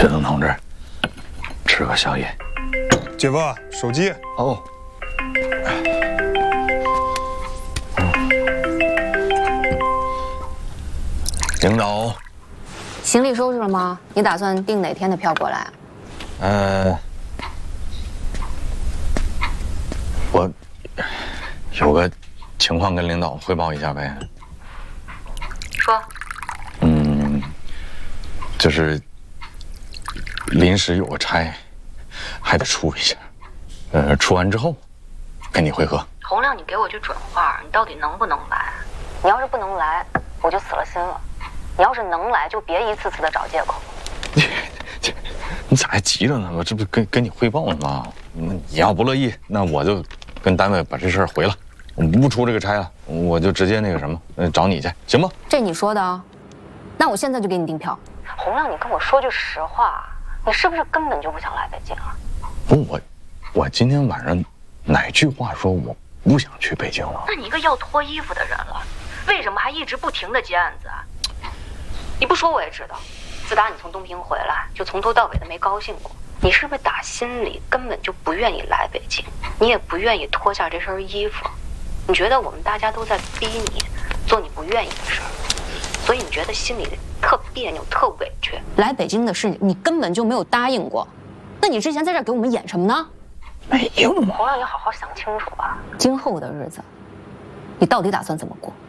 陈总同志，吃个宵夜。 姐夫，手机。 哦。领导， 行李收拾了吗？你打算订哪天的票过来啊？ 我有个情况跟领导汇报一下呗。 说。 就是临时有个差，还得出一下。出完之后跟你会合。 洪亮，你给我句准话，你到底能不能来？你要是不能来，我就死了心了。你要是能来，就别一次次的找借口。 你咋还急着呢？我这不跟你汇报呢吗？你要不乐意，那我就跟单位把这事儿回了，我不出这个差了，我就直接那个什么，找你去，行吗？ 这你说的啊？那我现在就给你订票。洪亮，你跟我说句实话，你是不是根本就不想来北京啊？ 不，我今天晚上哪句话说我不想去北京了？ 那你一个要脱衣服的人了，为什么还一直不停的接案子啊？你不说我也知道，自打你从东平回来，就从头到尾的没高兴过。你是不是打心里根本就不愿意来北京？你也不愿意脱下这身衣服？你觉得我们大家都在逼你做你不愿意的事儿，所以你觉得心里特别扭、特委屈。来北京的事你根本就没有答应过，那你之前在这儿给我们演什么呢？ 没有。 洪亮，你好好想清楚吧，今后的日子，你到底打算怎么过？